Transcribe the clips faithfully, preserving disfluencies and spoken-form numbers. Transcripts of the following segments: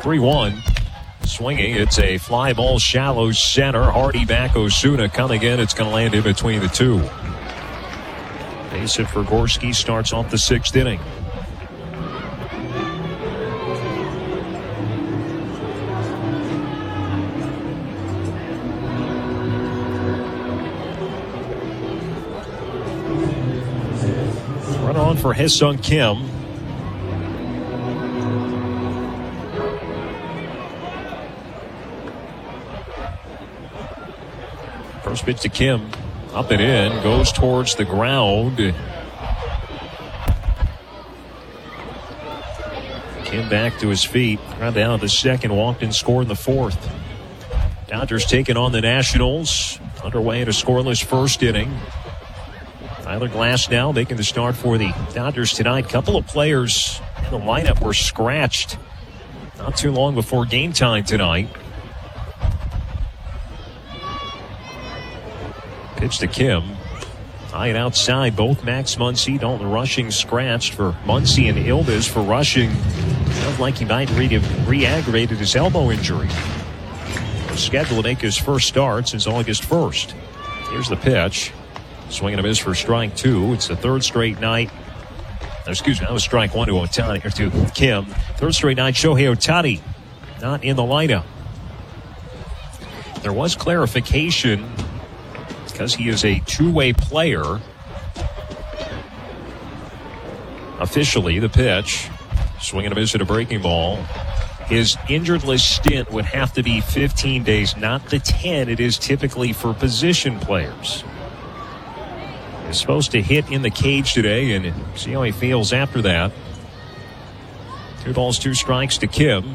three one. Swinging, it's a fly ball, shallow center. Hardy back, Osuna coming in. It's going to land in between the two. Base hit for Gorski starts off the sixth inning. Run on for Haesung Kim. First pitch to Kim. Up and in. Goes towards the ground. Kim back to his feet. Ground down the second. Walked and scored in the fourth. Dodgers taking on the Nationals. Underway in a scoreless first inning. Tyler Glasnow making the start for the Dodgers tonight. Couple of players in the lineup were scratched not too long before game time tonight. Pitch to Kim. High and outside, both Max Muncy, Dalton Rushing scratched for Muncy and Ildes for Rushing. Sounds like he might have re-aggravated his elbow injury. He's scheduled to make his first start since August first. Here's the pitch. Swing and a miss for strike two. It's the third straight night. Excuse me, that was strike one to Ohtani, or to Kim. Third straight night, Shohei Ohtani not in the lineup. There was clarification because he is a two-way player. Officially, the pitch. Swing and a miss at a breaking ball. His injured list stint would have to be fifteen days, not the ten it is typically for position players. He's supposed to hit in the cage today and see how he feels after that. Two balls, two strikes to Kim.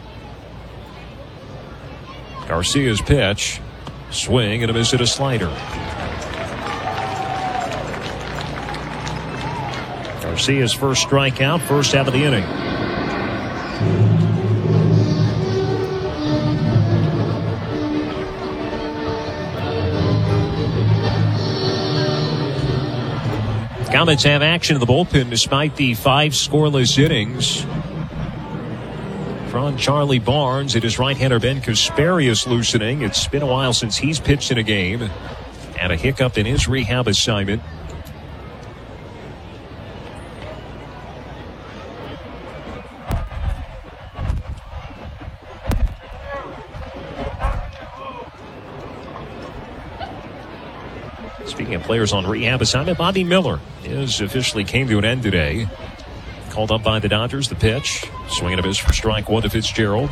Garcia's pitch. Swing and a miss at a slider. Garcia's first strikeout, first half of the inning. Comets have action in the bullpen despite the five scoreless innings. From Charlie Barnes, it is right-hander Ben Kasparius loosening. It's been a while since he's pitched in a game. And a hiccup in his rehab assignment. Speaking of players on rehab assignment, Bobby Miller is officially came to an end today. Called up by the Dodgers, the pitch. Swing and a miss for strike one to Fitzgerald.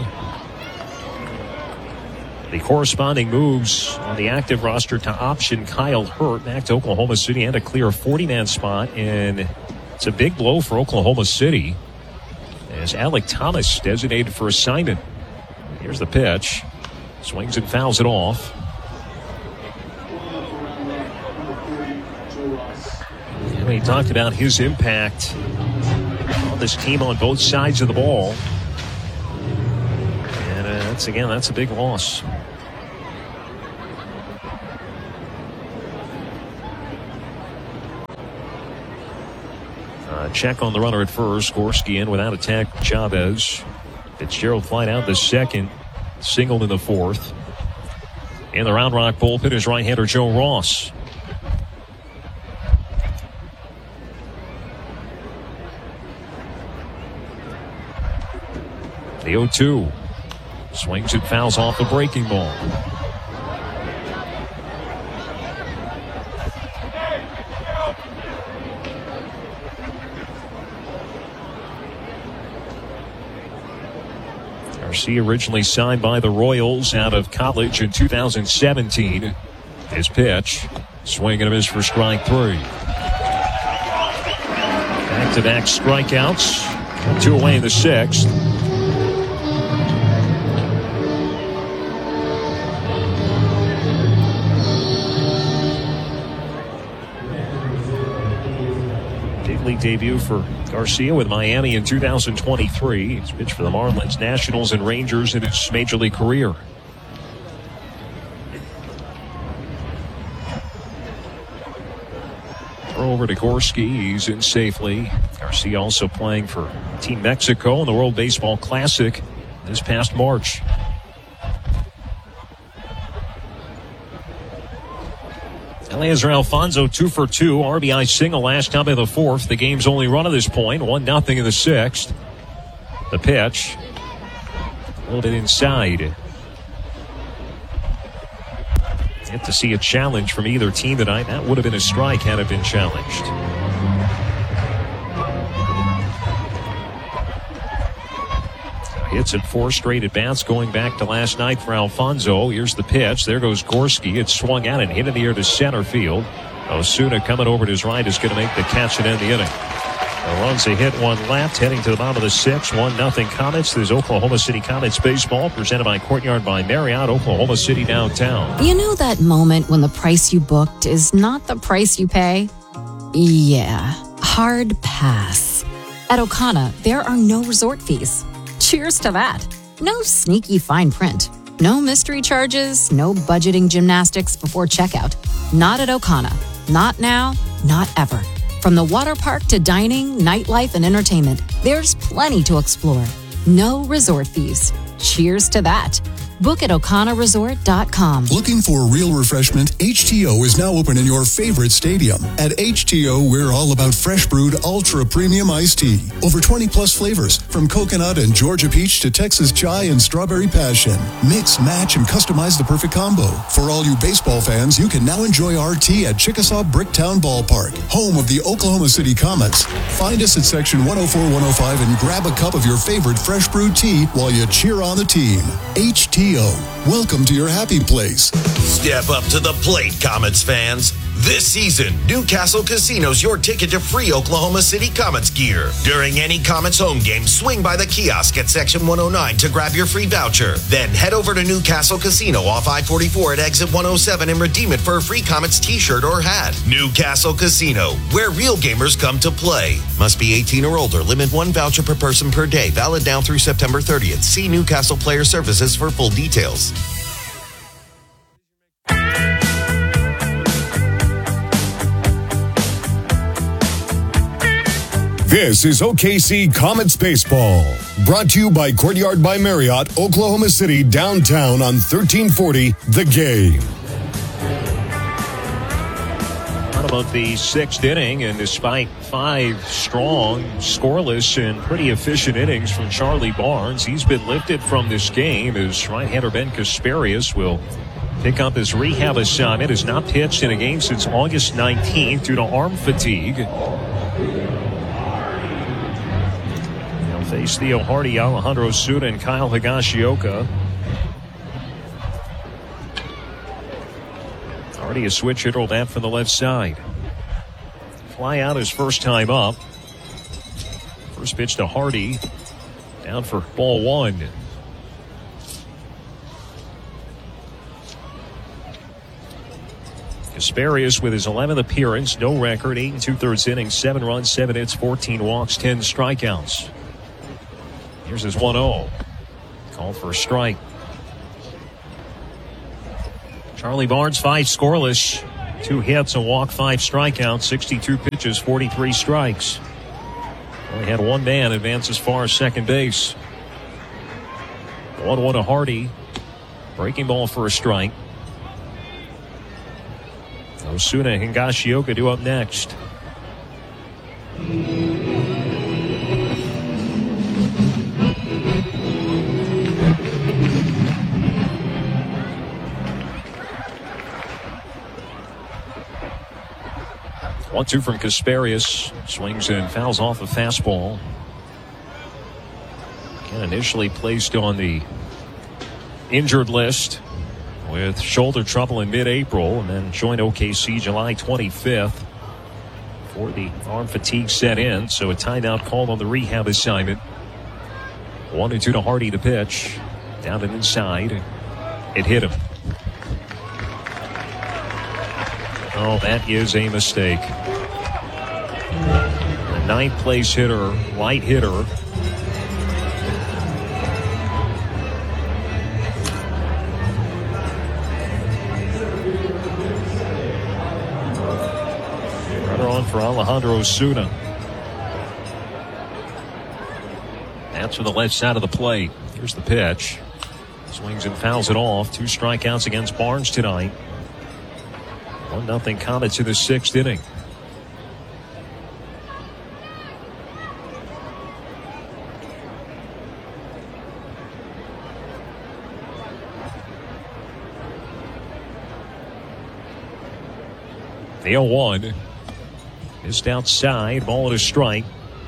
The corresponding moves on the active roster to option Kyle Hurt back to Oklahoma City and a clear forty-man spot. And it's a big blow for Oklahoma City as Alec Thomas designated for assignment. Here's the pitch. Swings and fouls it off. And he talked about his impact on this team on both sides of the ball. And uh, that's, again, that's a big loss. Uh, check on the runner at first. Gorski in without attack. Chavez. Fitzgerald flying out the second. Singled in the fourth. In the Round Rock bullpen is right-hander Joe Ross. The oh two. Swings and fouls off the breaking ball. Garcia originally signed by the Royals out of college in two thousand seventeen. His pitch. Swing and a miss for strike three. Back-to-back strikeouts. Two away in the sixth. League debut for Garcia with Miami in two thousand twenty-three. He's pitched for the Marlins, Nationals, and Rangers in his major league career. Throw over to Gorski. He's in safely. Garcia also playing for Team Mexico in the World Baseball Classic this past March. Eliezer Alfonso, two for two. R B I single last time in the fourth. The game's only run at this point. one nothing in the sixth. The pitch. A little bit inside. Yet to see a challenge from either team tonight. That would have been a strike had it been challenged. Hits at four straight at bats going back to last night for Alfonso. Here's the pitch. There goes Gorski. It's swung out and hit in the air to center field. Osuna coming over to his right is going to make the catch and end the inning. The runs a hit, one left, heading to the bottom of the sixth. One nothing Comets. There's Oklahoma City Comets baseball presented by Courtyard by Marriott, Oklahoma City downtown. You know that moment when the price you booked is not the price you pay? Yeah, hard pass. At O'Connor, there are no resort fees. Cheers to that. No sneaky fine print. No mystery charges. No budgeting gymnastics before checkout. Not at O'Connor. Not now. Not ever. From the water park to dining, nightlife, and entertainment, there's plenty to explore. No resort fees. Cheers to that. Book at O'Connor Resort dot com. Looking for real refreshment? H T O is now open in your favorite stadium. At H T O, we're all about fresh brewed ultra premium iced tea. Over twenty plus flavors, from coconut and Georgia peach to Texas chai and strawberry passion. Mix, match, and customize the perfect combo. For all you baseball fans, you can now enjoy our tea at Chickasaw Bricktown Ballpark, home of the Oklahoma City Comets. Find us at section one oh four, one oh five and grab a cup of your favorite fresh brewed tea while you cheer on the team. H T O. Welcome to your happy place. Step up to the plate, Comets fans. This season, Newcastle Casino's your ticket to free Oklahoma City Comets gear. During any Comets home game, swing by the kiosk at section one oh nine to grab your free voucher. Then head over to Newcastle Casino off I forty-four at exit one oh seven and redeem it for a free Comets t-shirt or hat. Newcastle Casino, where real gamers come to play. Must be eighteen or older. Limit one voucher per person per day. Valid now through September thirtieth. See Newcastle Player Services for full details. This is O K C Comets Baseball, brought to you by Courtyard by Marriott, Oklahoma City, downtown on thirteen forty The Game. What about the sixth inning? And despite five strong, scoreless, and pretty efficient innings from Charlie Barnes, he's been lifted from this game as right-hander Ben Kasparius will pick up his rehab assignment. Has not pitched in a game since August nineteenth due to arm fatigue. Face Theo Hardy, Alejandro Osuna, and Kyle Higashioka. Hardy a switch hitter that from the left side. Fly out his first time up. First pitch to Hardy. Down for ball one. Kasparius with his eleventh appearance, no record, eight and two-thirds innings, seven runs, seven hits, fourteen walks, ten strikeouts. Here's his one oh. Called for a strike. Charlie Barnes, five scoreless. Two hits, a walk, five strikeouts, sixty-two pitches, forty-three strikes. Only had one man advance as far as second base. one one to Hardy. Breaking ball for a strike. Osuna and Higashioka due up next. one two from Kasparius. Swings and fouls off a fastball. Again, initially placed on the injured list with shoulder trouble in mid-April, and then joined O K C July twenty-fifth before the arm fatigue set in. So a timeout called on the rehab assignment. one and two to Hardy to pitch. Down and inside. It hit him. Oh, that is a mistake. The ninth place hitter, light hitter. Runner on for Alejandro Osuna. That's from the left side of the plate. Here's the pitch. Swings and fouls it off. Two strikeouts against Barnes tonight. one nothing Comets in the sixth inning. The oh one. Missed outside. Ball at a strike.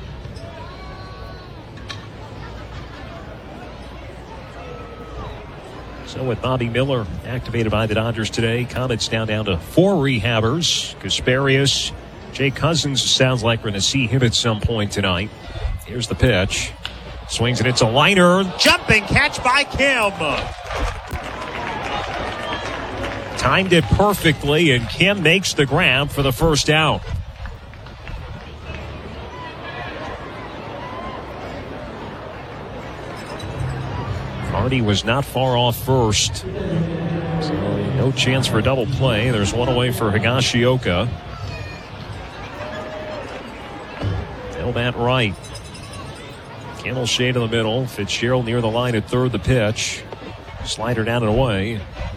So with Bobby Miller activated by the Dodgers today, Comets down down to four rehabbers. Kasparius, Jay Cousins, sounds like we're going to see him at some point tonight. Here's the pitch. Swings and it's a liner. Jumping catch by Kim. Timed it perfectly, and Kim makes the grab for the first out. Hardy was not far off first. So no chance for a double play. There's one away for Higashioka. Still that right. Campbell shade in the middle. Fitzgerald near the line at third. The pitch. Slider down and away.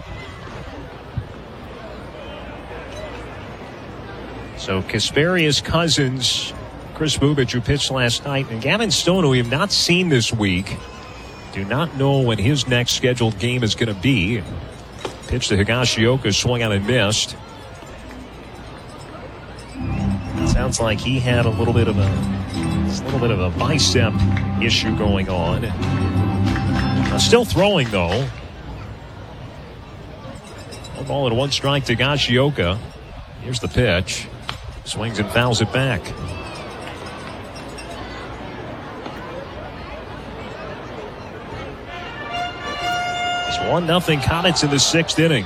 So Kasparius, Cousins, Chris Bubich, who pitched last night, and Gavin Stone, who we have not seen this week. Do not know when his next scheduled game is going to be. Pitch to Higashioka, swung out and missed. It sounds like he had a little bit of a, a little bit of a bicep issue going on. Uh, still throwing though. One ball and one strike to Higashioka. Here's the pitch. Swings and fouls it back. one nothing Comets in the sixth inning.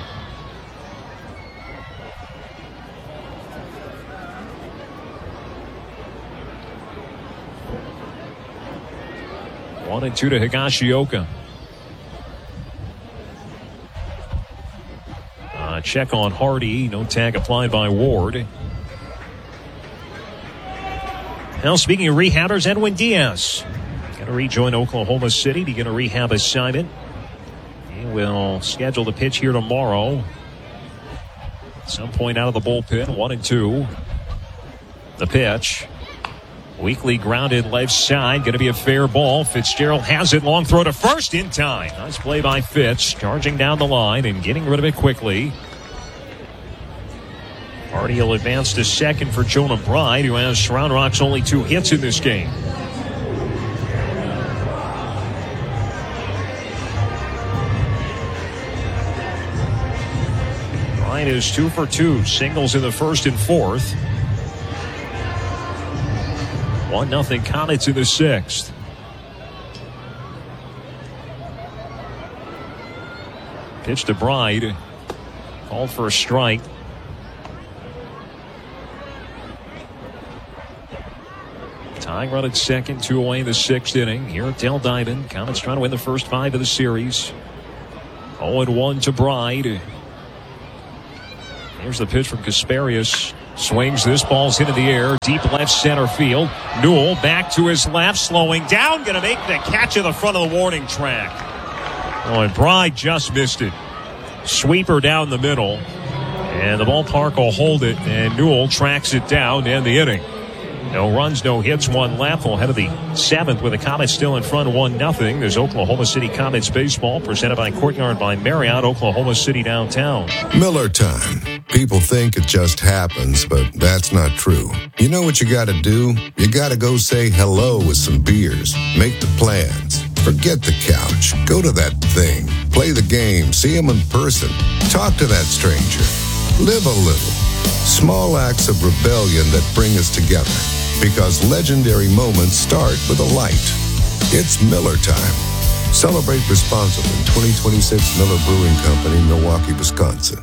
One and two to Higashioka. Uh, check on Hardy. No tag applied by Ward. Now, speaking of rehabbers, Edwin Diaz going to rejoin Oklahoma City to get a rehab assignment. Will schedule the pitch here tomorrow. At some point out of the bullpen, one and two. The pitch. Weakly grounded left side. Going to be a fair ball. Fitzgerald has it. Long throw to first in time. Nice play by Fitz. Charging down the line and getting rid of it quickly. Hardy will advance to second for Jonah Bride, who has Round Rock's only two hits in this game. Is two for two. Singles in the first and fourth. One nothing Comets in the sixth. Pitch to Bride. Called for a strike. Tying run at second. Two away in the sixth inning. Here at Dell Diamond. Comets trying to win the first five of the series. oh and one to Bride. Here's the pitch from Kasparius. Swings. This ball's into the air. Deep left center field. Newell back to his left. Slowing down. Going to make the catch at the front of the warning track. Oh, and Bride just missed it. Sweeper down the middle. And the ballpark will hold it. And Newell tracks it down to end the inning. No runs, no hits, one left. We'll head to the seventh with the Comets still in front, one nothing. There's Oklahoma City Comets baseball presented by Courtyard by Marriott, Oklahoma City downtown. Miller time. People think it just happens, but that's not true. You know what you gotta do? You gotta go say hello with some beers. Make the plans. Forget the couch. Go to that thing. Play the game. See him in person. Talk to that stranger. Live a little. Small acts of rebellion that bring us together. Because legendary moments start with a light. It's Miller time. Celebrate responsibly. twenty twenty-six Miller Brewing Company, Milwaukee, Wisconsin.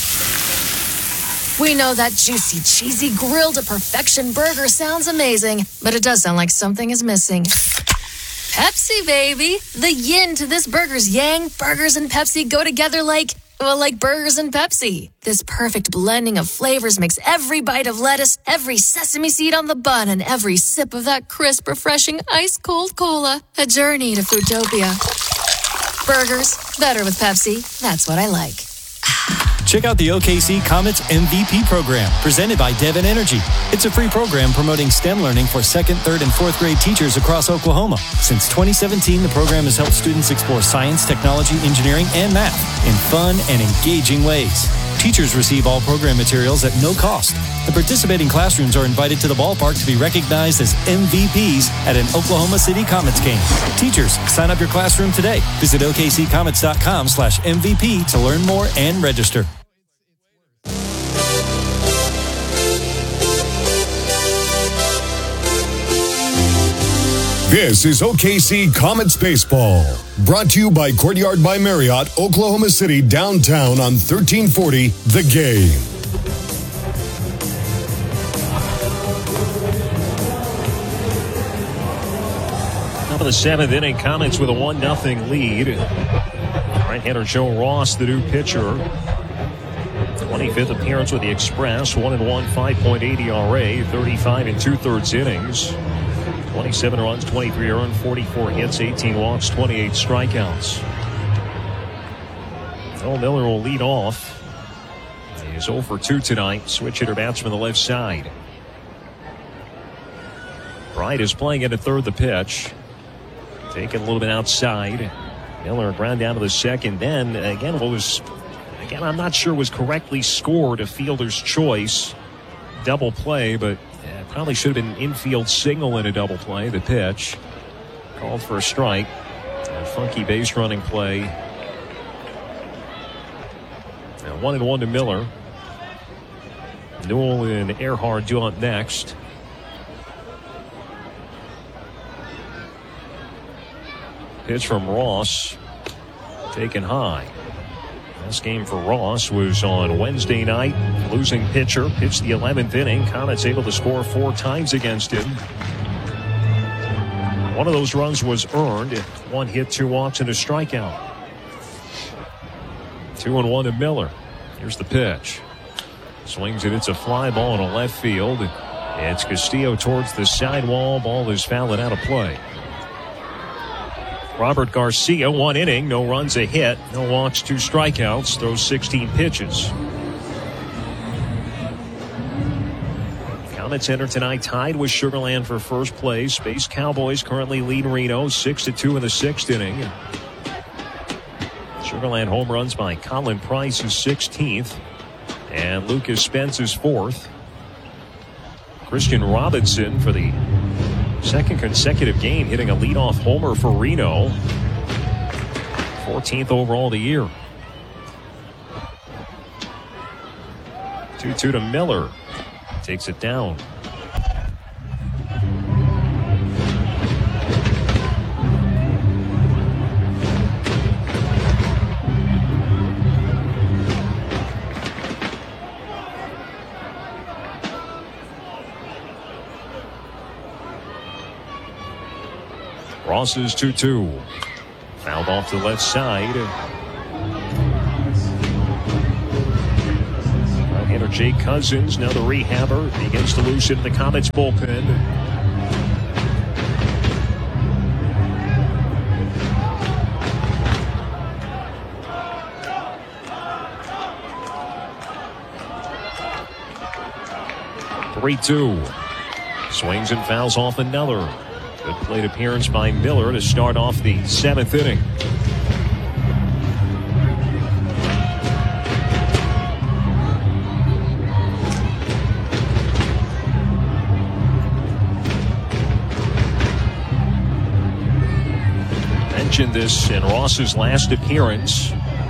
We know that juicy, cheesy, grilled to perfection burger sounds amazing, but it does sound like something is missing. Pepsi, baby! The yin to this burger's yang. Burgers and Pepsi go together like... well, like burgers and Pepsi. This perfect blending of flavors makes every bite of lettuce, every sesame seed on the bun, and every sip of that crisp, refreshing, ice-cold cola a journey to Foodtopia. Burgers, better with Pepsi. That's what I like. Check out the O K C Comets M V P program, presented by Devon Energy. It's a free program promoting STEM learning for second, third, and fourth grade teachers across Oklahoma. Since twenty seventeen, the program has helped students explore science, technology, engineering, and math in fun and engaging ways. Teachers receive all program materials at no cost. The participating classrooms are invited to the ballpark to be recognized as M V Ps at an Oklahoma City Comets game. Teachers, sign up your classroom today. Visit O K C comets dot com slash M V P to learn more and register. This is O K C Comets Baseball, brought to you by Courtyard by Marriott, Oklahoma City downtown on thirteen forty The Game. Top of the seventh inning, Comets with a one nothing lead. Right-hander Joe Ross, the new pitcher. twenty-fifth appearance with the Express, one and one, five point eight E R A, thirty-five and two-thirds innings. twenty-seven runs, twenty-three earned, forty-four hits, eighteen walks, twenty-eight strikeouts. Noel Miller will lead off. He's oh for two tonight. Switch hitter bats from the left side. Bright is playing at a third the pitch. Taken a little bit outside. Miller ground down to the second. Then again, what was, again, I'm not sure was correctly scored a fielder's choice. Double play, but uh, probably should have been an infield signal in a double play. The pitch called for a strike. A funky base running play. Now one and one to Miller. Newell and Earhart due up next. Pitch from Ross, taken high. Last game for Ross was on Wednesday night. Losing pitcher, pitched the eleventh inning. Comets able to score four times against him. One of those runs was earned. One hit, two walks, and a strikeout. Two and one to Miller. Here's the pitch. Swings it. It's a fly ball in a left field. It's Castillo towards the sidewall. Ball is fouled out of play. Robert Garcia, one inning, no runs, a hit, no walks, two strikeouts, throws sixteen pitches. Comets enter tonight tied with Sugar Land for first place. Space Cowboys currently lead Reno six to two in the sixth inning. Sugar Land home runs by Colin Price is sixteenth, and Lucas Spence is fourth. Christian Robinson for the second consecutive game hitting a leadoff homer for Reno. fourteenth overall of the year. two two to Miller. Takes it down. Ross is two two. Fouled off the left side. Right-hander Jake Cousins, now the rehabber, begins to loosen the Comets bullpen. three two. Swings and fouls off another. Good plate appearance by Miller to start off the seventh inning. Mentioned this in Ross's last appearance.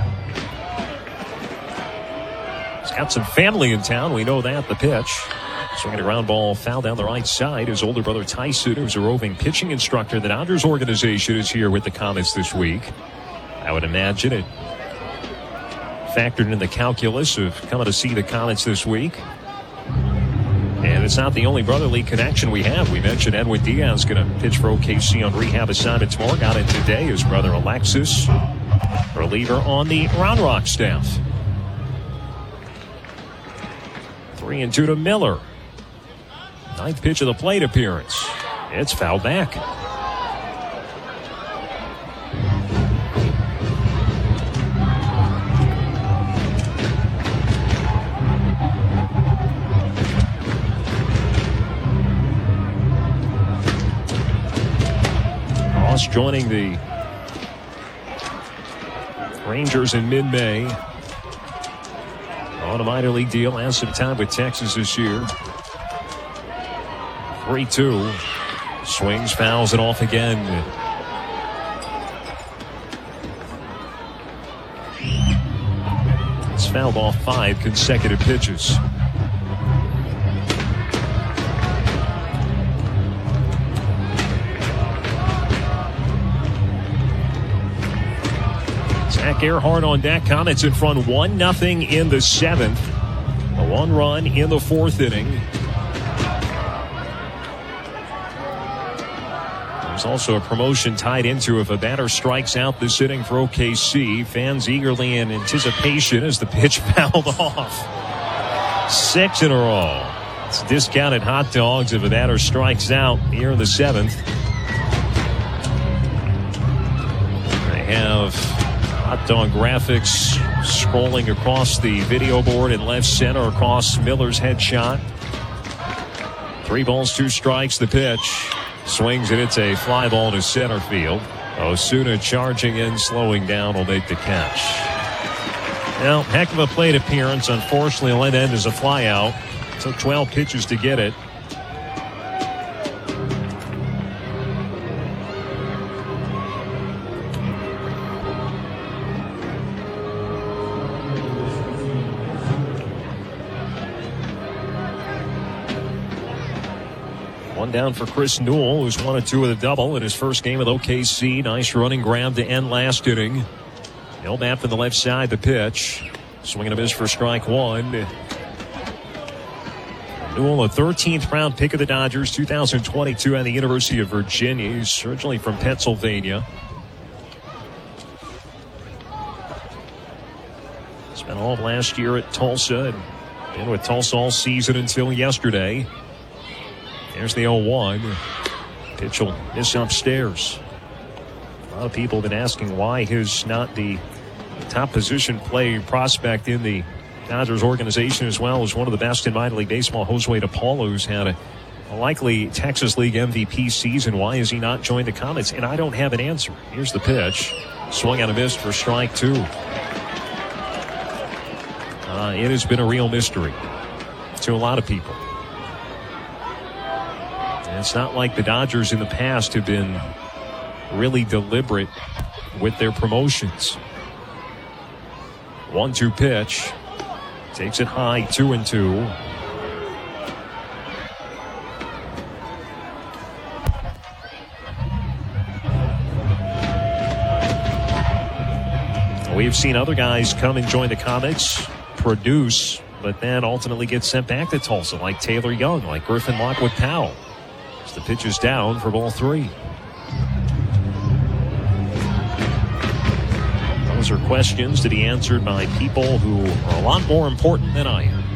He's got some family in town. We know that. The pitch. Swinging a ground ball foul down the right side. His older brother Tyson, who's a roving pitching instructor in the Dodgers organization, is here with the Comets this week. I would imagine it factored in the calculus of coming to see the Comets this week. And it's not the only brotherly connection we have. We mentioned Edwin Diaz going to pitch for O K C on rehab assignment tomorrow. Got in today. His brother Alexis, reliever on the Round Rock staff. Three and two to Miller. Ninth pitch of the plate appearance. It's fouled back. Ross joining the Rangers in mid-May. On a minor league deal, has some time with Texas this year. three two. Swings, fouls it off again. It's fouled off five consecutive pitches. Zach Earhart on deck. Comets in front one nothing in the seventh. A one run in the fourth inning. There's also a promotion tied into if a batter strikes out this inning for O K C. Fans eagerly in anticipation as the pitch fouled off. Six in a row. It's discounted hot dogs if a batter strikes out here in the seventh. They have hot dog graphics scrolling across the video board in left center across Miller's headshot. Three balls, two strikes, the pitch. Swings and it's a fly ball to center field. Osuna charging in, slowing down, will make the catch. Well, heck of a plate appearance. Unfortunately, let end as a fly out. Took twelve pitches to get it. One down for Chris Newell, who's one of two with a double in his first game with O K C. Nice running grab to end last inning. Held back from the left side, the pitch. Swing and a miss for strike one. Newell, a thirteenth round pick of the Dodgers, two thousand twenty-two, at the University of Virginia. He's originally from Pennsylvania. Spent all of last year at Tulsa and been with Tulsa all season until yesterday. There's the oh one. Pitch will miss upstairs. A lot of people have been asking why he's not the top position play prospect in the Dodgers organization, as well as one of the best in minor league baseball. Josue DePaulo's had a, a likely Texas League M V P season. Why has he not joined the Comets? And I don't have an answer. Here's the pitch. Swung and a miss for strike two. Uh, it has been a real mystery to a lot of people. It's not like the Dodgers in the past have been really deliberate with their promotions. one two pitch. Takes it high, two and two. We've seen other guys come and join the Comets, produce, but then ultimately get sent back to Tulsa, like Taylor Young, like Griffin Lockwood Powell. The pitch is down for ball three. Those are questions to be answered by people who are a lot more important than I am.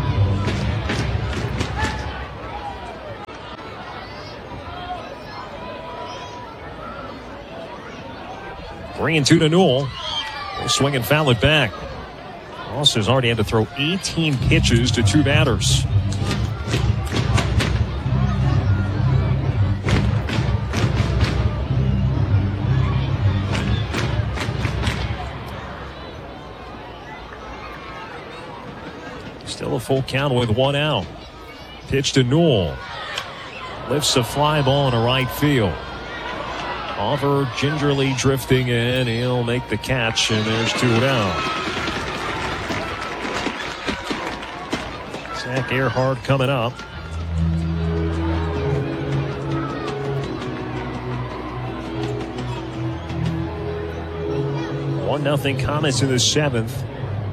Three and two to Newell. They'll swing and foul it back. Ross has already had to throw eighteen pitches to two batters. Still a full count with one out. Pitch to Newell. Lifts a fly ball in a right field. Oliver gingerly drifting in. He'll make the catch, and there's two down. Zach Earhart coming up. one nothing Comets in the seventh.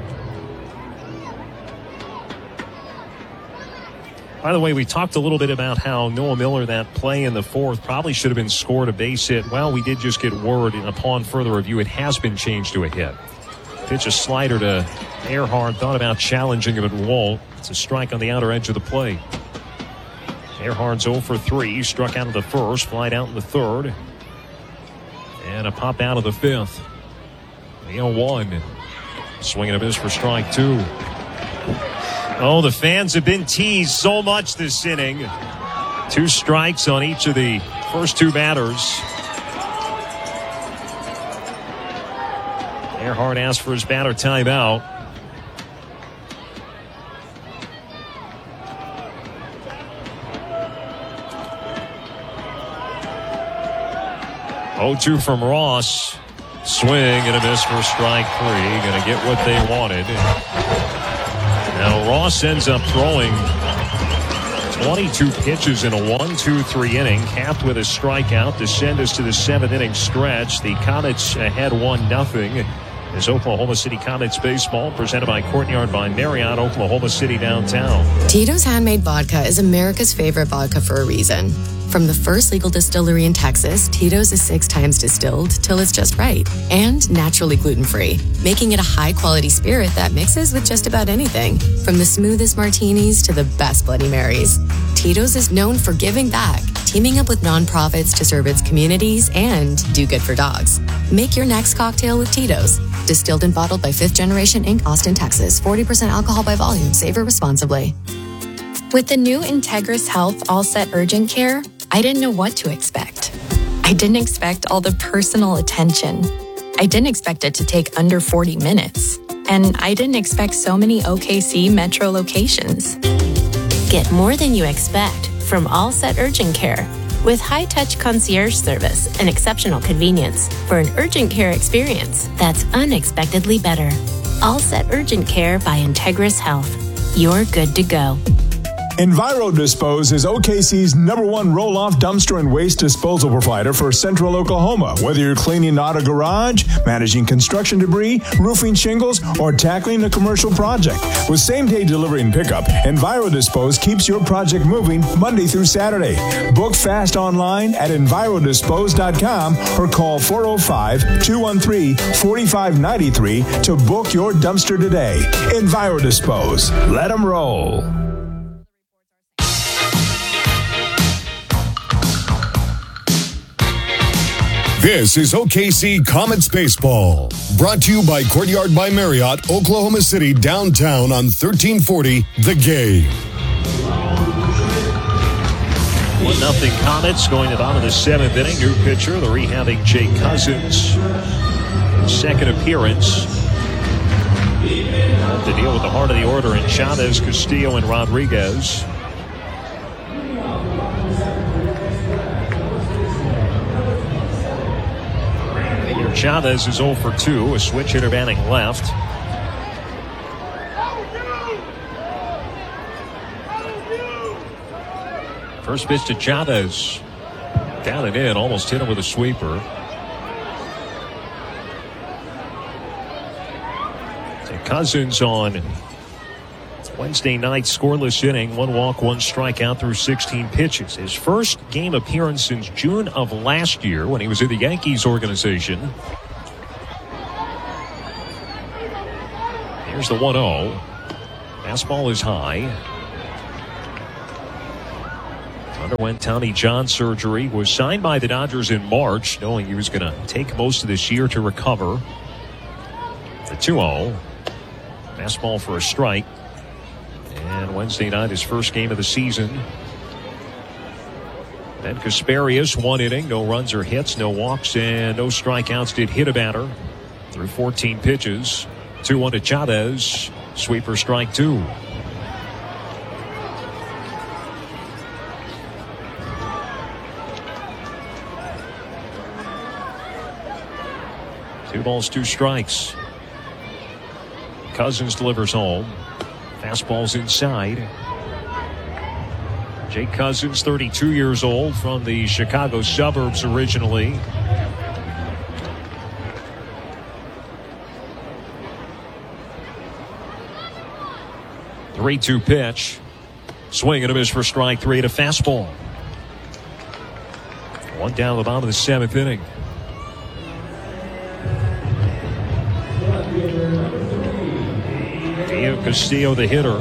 By the way, we talked a little bit about how Noah Miller, that play in the fourth, probably should have been scored a base hit. Well, we did just get word, and upon further review, it has been changed to a hit. Pitch a slider to Earhart. Thought about challenging him, but won't. It's a strike on the outer edge of the plate. Earhart's oh for three. Struck out of the first, flied out in the third. And a pop out of the fifth. The oh one. Swing and a miss for strike two. Oh, the fans have been teased so much this inning. Two strikes on each of the first two batters. Earhart asked for his batter timeout. oh two from Ross. Swing and a miss for strike three. Going to get what they wanted. Now Ross ends up throwing twenty-two pitches in a one two three inning, capped with a strikeout to send us to the seventh inning stretch. The Comets ahead one nothing. Is Oklahoma City Comets baseball presented by Courtyard by Marriott, Oklahoma City downtown. Tito's Handmade Vodka is America's favorite vodka for a reason. From the first legal distillery in Texas, Tito's is six times distilled till it's just right and naturally gluten-free, making it a high-quality spirit that mixes with just about anything, from the smoothest martinis to the best Bloody Marys. Tito's is known for giving back, teaming up with nonprofits to serve its communities and do good for dogs. Make your next cocktail with Tito's. Distilled and bottled by Fifth Generation Incorporated, Austin, Texas. forty percent alcohol by volume. Savor responsibly. With the new Integris Health All Set Urgent Care, I didn't know what to expect. I didn't expect all the personal attention. I didn't expect it to take under forty minutes. And I didn't expect so many O K C Metro locations. Get more than you expect from All Set Urgent Care. With high-touch concierge service and exceptional convenience for an urgent care experience that's unexpectedly better. All Set Urgent Care by Integris Health. You're good to go. Enviro Dispose is O K C's number one roll-off dumpster and waste disposal provider for Central Oklahoma. Whether you're cleaning out a garage, managing construction debris, roofing shingles, or tackling a commercial project. With same-day delivery and pickup, Enviro Dispose keeps your project moving Monday through Saturday. Book fast online at enviro dispose dot com or call four oh five, two one three, four five nine three to book your dumpster today. Enviro Dispose. Let them roll. This is O K C Comets Baseball, brought to you by Courtyard by Marriott, Oklahoma City downtown on thirteen forty The Game. one nothing Comets going to the bottom of the seventh inning. New pitcher, the rehabbing Jake Cousins. Second appearance. To deal with the heart of the order in Chavez, Castillo, and Rodriguez. Chavez is oh for two, a switch hitter batting left. First pitch to Chavez. Down and in, almost hit him with a sweeper. To Cousins on Wednesday night, scoreless inning, one walk, one strikeout through sixteen pitches. His first game appearance since June of last year when he was in the Yankees organization. Here's the one oh. Fastball is high. Underwent Tommy John surgery. Was signed by the Dodgers in March, knowing he was going to take most of this year to recover. The two oh. Fastball for a strike. And Wednesday night, his first game of the season. Ben Kasparius, one inning, no runs or hits, no walks, and no strikeouts. Did hit a batter through fourteen pitches. two one to Chavez. Sweeper, strike two. Two balls, two strikes. Cousins delivers home. Fastball's inside. Jake Cousins, thirty-two years old, from the Chicago suburbs originally. three two pitch. Swing and a miss for strike three to fastball. One down to the bottom of the seventh inning. Diego Castillo, the hitter.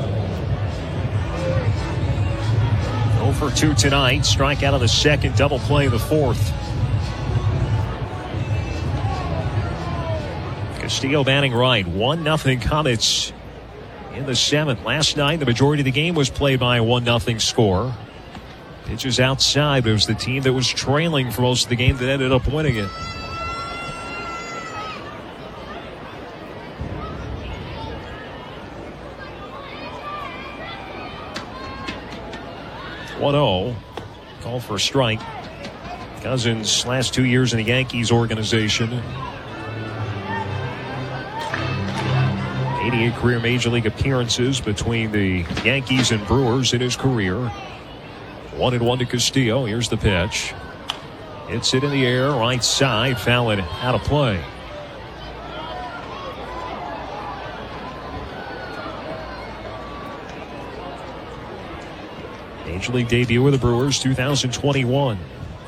oh for two tonight. Strikeout of the second, double play of the fourth. Castillo batting right. one nothing Comets in the seventh. Last night, the majority of the game was played by a one nothing score. Pitches outside, but it was the team that was trailing for most of the game that ended up winning it. one oh. Called for a strike. Cousins last two years in the Yankees organization. eighty-eight career Major League appearances between the Yankees and Brewers in his career. One and one to Castillo. Here's the pitch. Hits it in the air, right side, foul it out of play. Major League debut with the Brewers, two thousand twenty-one.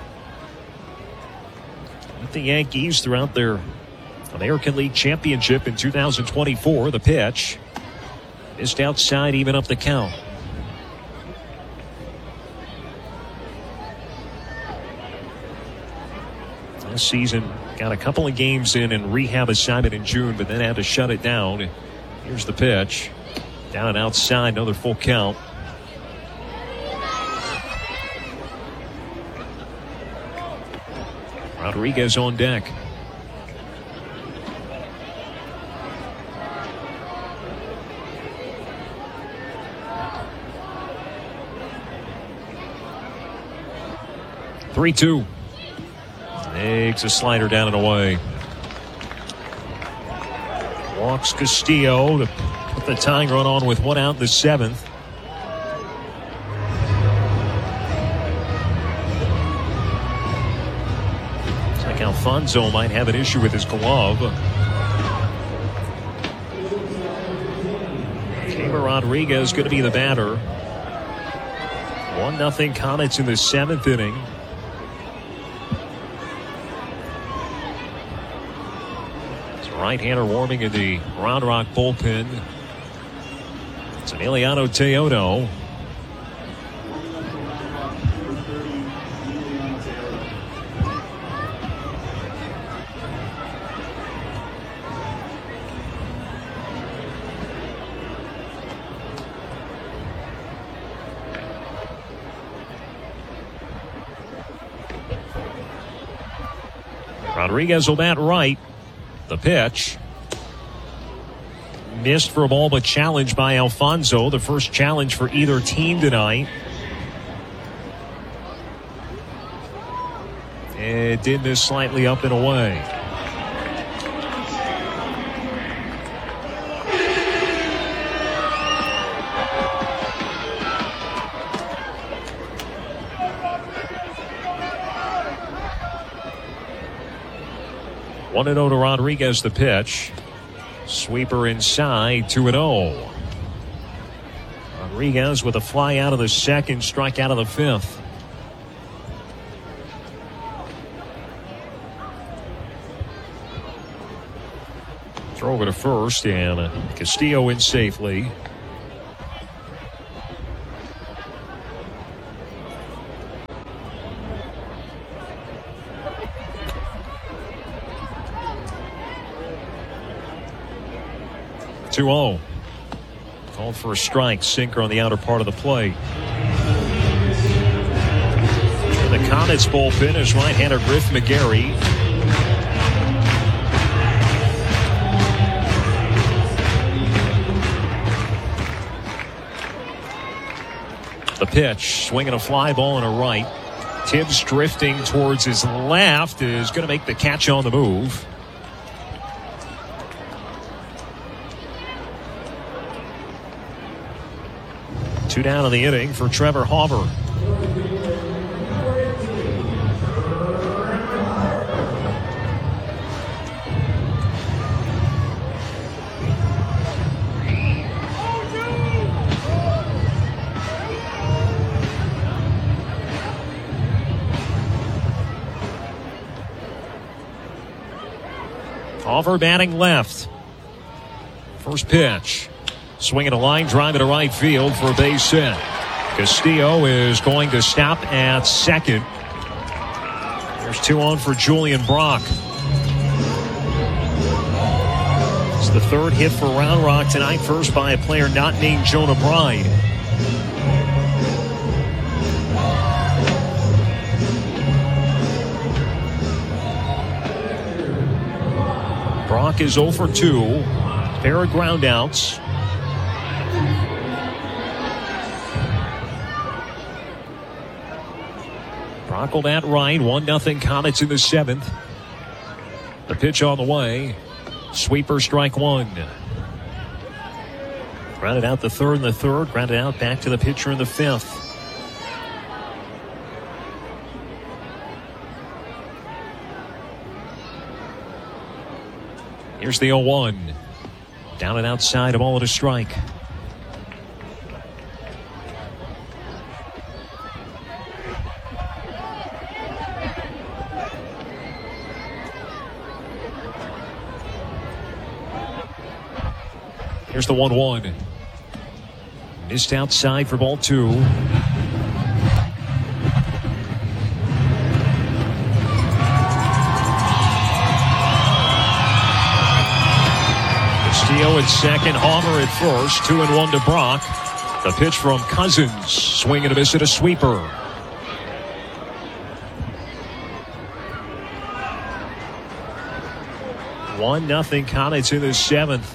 With the Yankees throughout their American League Championship in two thousand twenty-four. The pitch missed outside, even up the count. Last season, got a couple of games in and rehab assignment in June, but then had to shut it down. Here's the pitch. Down and outside, another full count. Rodriguez on deck. three two. Makes a slider down and away. Walks Castillo to put the tying run on with one out in the seventh. Looks like Alfonso might have an issue with his glove. Keibert Rodriguez going to be the batter. one nothing Comets in the seventh inning. Right-hander warming in the Round Rock bullpen. It's Emiliano Teodo. Rodriguez will bat right. The pitch. Missed for a ball, but challenged by Alfonso. The first challenge for either team tonight. It did miss slightly up and away. one and oh to Rodriguez, the pitch. Sweeper inside, two and oh. Rodriguez with a fly out of the second, strike out of the fifth. Throw over to first, and Castillo in safely. two oh. Called for a strike. Sinker on the outer part of the plate. The Comets bullpen is right-hander Griff McGarry. The pitch, swinging a fly ball and a right. Tibbs drifting towards his left, is going to make the catch on the move. Two down in the inning for Trevor Hauver. Hauver batting left. First pitch. Swinging a line drive to right field for a base hit. Castillo is going to stop at second. There's two on for Julian Brock. It's the third hit for Round Rock tonight, first by a player not named Jonah Bride. Brock is oh for two. Pair of groundouts. Rockled at right. one nothing Comets in the seventh. The pitch on the way. Sweeper strike one. Grounded out the third and the third. Grounded out back to the pitcher in the fifth. Here's the oh one. Down and outside, a ball at a strike. Here's the one one. Missed outside for ball two. Castillo at second, Homer at first. Two and one to Brock. The pitch from Cousins. Swing and a miss at a sweeper. One nothing Comets in the seventh.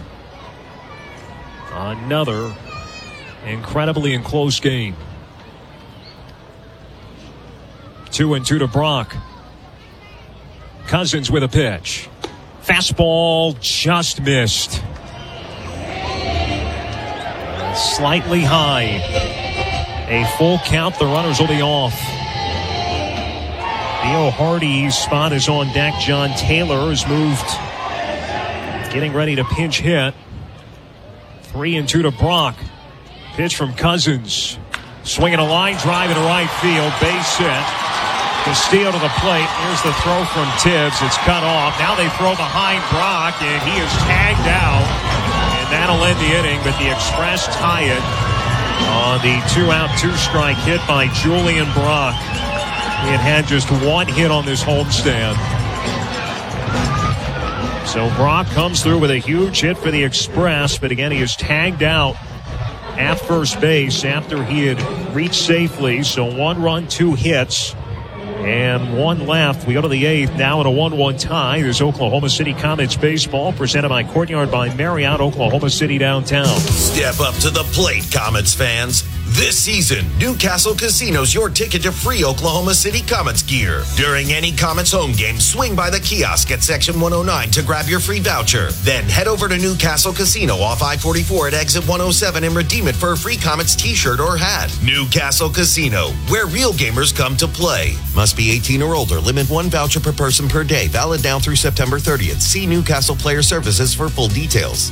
Another incredibly enclosed game. Two and two to Brock. Cousins with a pitch. Fastball just missed. Slightly high. A full count. The runners will be off. Theo Hardy's spot is on deck. John Taylor has moved. Getting ready to pinch hit. Three and two to Brock. Pitch from Cousins. Swinging a line drive into right field. Base hit. Castillo to the plate. Here's the throw from Tibbs. It's cut off. Now they throw behind Brock, and he is tagged out. And that'll end the inning, but the Express tie it on the two-out, two-strike hit by Julian Brock. He had had just one hit on this homestand. So Brock comes through with a huge hit for the Express, but again, he is tagged out at first base after he had reached safely. So one run, two hits, and one left. We go to the eighth, now at a one one tie. There's Oklahoma City Comets baseball, presented by Courtyard by Marriott, Oklahoma City downtown. Step up to the plate, Comets fans. This season, Newcastle Casino's your ticket to free Oklahoma City Comets gear. During any Comets home game, swing by the kiosk at Section one oh nine to grab your free voucher. Then head over to Newcastle Casino off I forty-four at exit one oh seven and redeem it for a free Comets t-shirt or hat. Newcastle Casino, where real gamers come to play. Must be eighteen or older. Limit one voucher per person per day. Valid down through September thirtieth. See Newcastle Player Services for full details.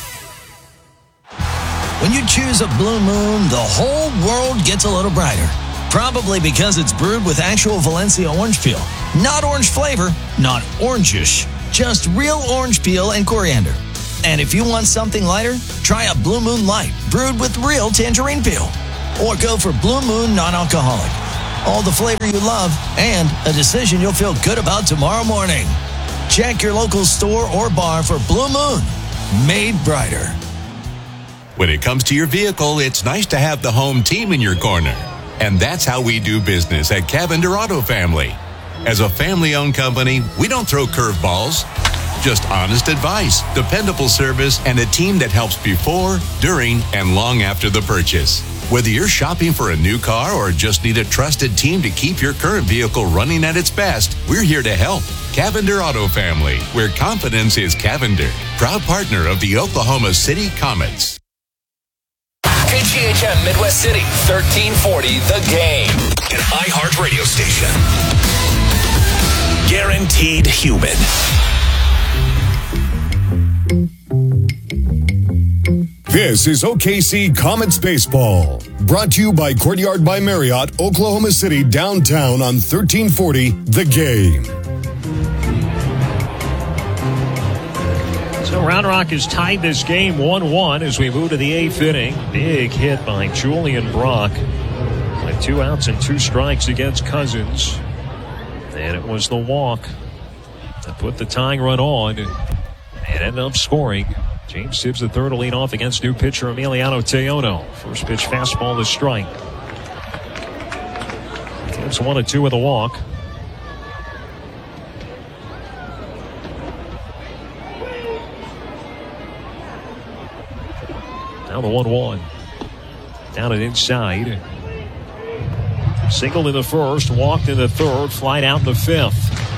When you choose a Blue Moon, the whole world gets a little brighter. Probably because it's brewed with actual Valencia orange peel. Not orange flavor, not orangish. Just real orange peel and coriander. And if you want something lighter, try a Blue Moon Light, brewed with real tangerine peel. Or go for Blue Moon non-alcoholic. All the flavor you love, and a decision you'll feel good about tomorrow morning. Check your local store or bar for Blue Moon. Made brighter. When it comes to your vehicle, it's nice to have the home team in your corner. And that's how we do business at Cavender Auto Family. As a family-owned company, we don't throw curveballs. Just honest advice, dependable service, and a team that helps before, during, and long after the purchase. Whether you're shopping for a new car or just need a trusted team to keep your current vehicle running at its best, we're here to help. Cavender Auto Family, where confidence is Cavender. Proud partner of the Oklahoma City Comets. K G H M Midwest City, thirteen forty The Game. An iHeart radio station. Guaranteed human. This is O K C Comets Baseball. Brought to you by Courtyard by Marriott, Oklahoma City downtown on thirteen forty The Game. So Round Rock has tied this game one one as we move to the eighth inning. Big hit by Julian Brock with two outs and two strikes against Cousins. And it was the walk that put the tying run on and ended up scoring. James Tibbs the third to lead off against new pitcher Emiliano Teono. First pitch fastball to strike. Tibbs one and two with a walk. Now the one one. Down and inside. Singled in the first, walked in the third, flied out in the fifth.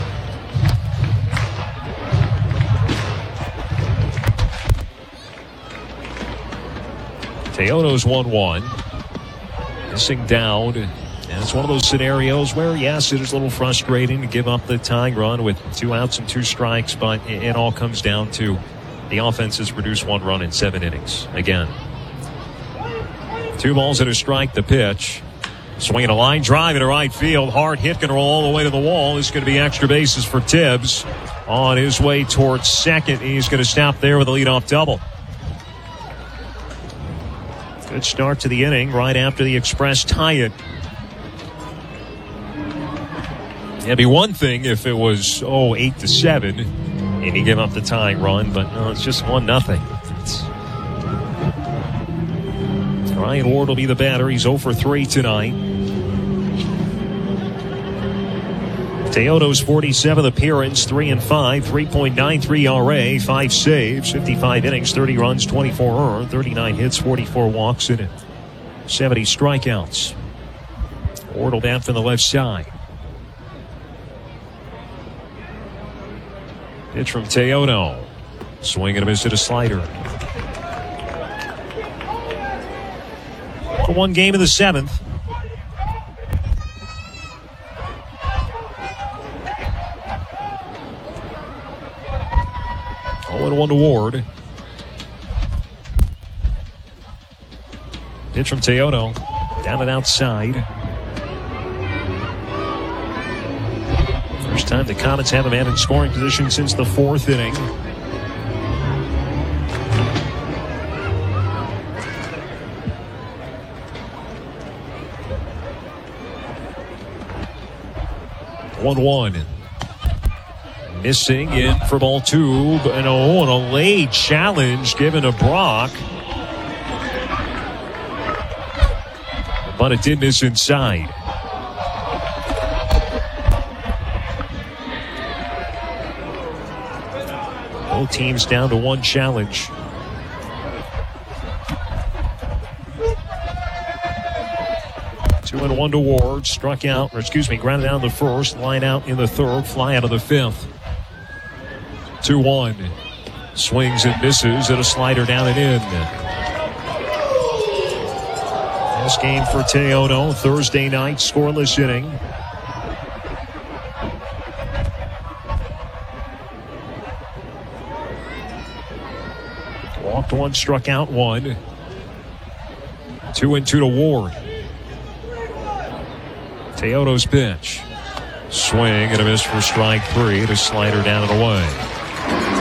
Teodo's one one. Missing down. And it's one of those scenarios where, yes, it is a little frustrating to give up the tying run with two outs and two strikes, but it all comes down to the offense has produced one run in seven innings. Again, two balls and a strike, the pitch. Swinging a line drive into right field. Hard hit, going to roll all the way to the wall. This is going to be extra bases for Tibbs. On his way towards second. He's going to stop there with a leadoff double. Good start to the inning right after the Express tie it. It'd be one thing if it was, oh, eight to seven, and you give up the tying run, but no, it's just one nothing. Ryan Ward will be the batter. He's oh for three tonight. Teodo's forty-seventh appearance, three and five, three point nine three E R A, five saves, fifty-five innings, thirty runs, twenty-four earned, thirty-nine hits, forty-four walks, and seventy strikeouts. Ward will bat from the left side. Pitch from Teodo. Swing and a miss at a slider. For one game in the seventh. oh and one to Ward. Pitch from Teodo. Down and outside. First time the Comets have a man in scoring position since the fourth inning. one one. Missing in for ball two. And oh, and a late challenge given to Brock. But it did miss inside. Both teams down to one challenge. Two and one to Ward. Struck out, or excuse me, grounded out in the first. Line out in the third. Fly out of the fifth. two one. Swings and misses and a slider down and in. Last game for Teodo. Thursday night, scoreless inning. Walked one, struck out one. Two and two to Ward. Teodo's pitch. Swing and a miss for strike three. The slider down and away.